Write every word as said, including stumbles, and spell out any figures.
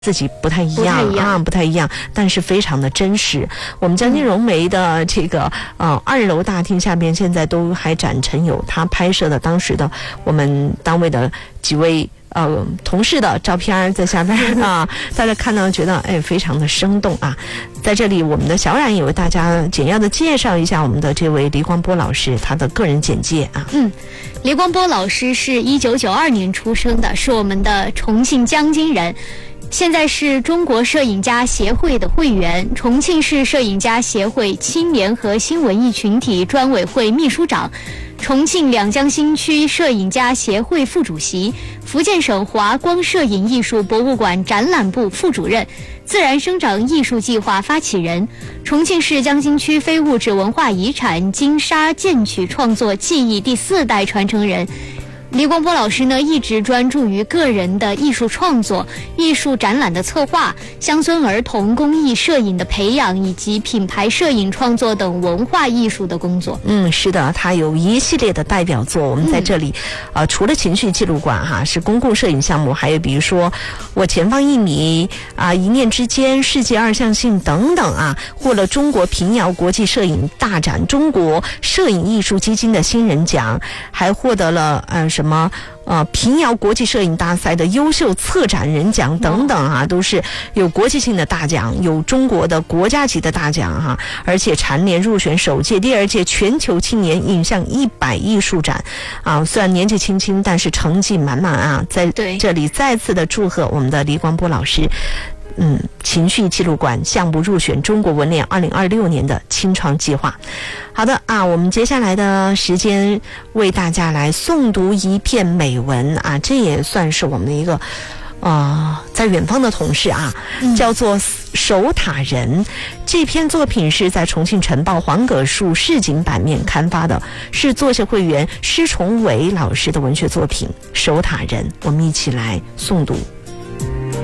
自己不太一样， 不太一样啊，不太一样，但是非常的真实。我们江津蓉梅的这个呃二楼大厅下边，现在都还展陈有他拍摄的当时的我们单位的几位呃同事的照片在下边啊，大家看到觉得哎非常的生动啊。在这里，我们的小冉也为大家简要的介绍一下我们的这位黎光波老师他的个人简介啊。 嗯，黎光波老师是一九九二年出生的，是我们的重庆江津人。现在是中国摄影家协会的会员，重庆市摄影家协会青年和新文艺群体专委会秘书长，重庆两江新区摄影家协会副主席，福建省华光摄影艺术博物馆展览部副主任，自然生长艺术计划发起人，重庆市江津区非物质文化遗产金沙剑曲创作技艺第四代传承人。黎光波老师呢，一直专注于个人的艺术创作、艺术展览的策划、乡村儿童公益摄影的培养，以及品牌摄影创作等文化艺术的工作。 嗯，是的，他有一系列的代表作。我们在这里，嗯、呃，除了情绪纪录馆哈是公共摄影项目，还有比如说我前方一米啊、一念之间、世界二象性等等啊，获了中国平遥国际摄影大展中国摄影艺术基金的新人奖，还获得了呃什么呃平遥国际摄影大赛的优秀策展人奖等等啊，都是有国际性的大奖，有中国的国家级的大奖哈，而且蝉联入选首届、第二届全球青年影像一百艺术展啊。虽然年纪轻轻，但是成绩满满啊！在这里再次的祝贺我们的黎光波老师。嗯，情绪纪录馆项目入选中国文联二零二六年的青创计划。好的啊，我们接下来的时间为大家来诵读一篇美文啊，这也算是我们的一个呃在远方的同事啊，叫做守塔人。这篇作品是在重庆晨报黄葛树市井版面刊发的，是作协会员施崇伟老师的文学作品《守塔人》。我们一起来诵读。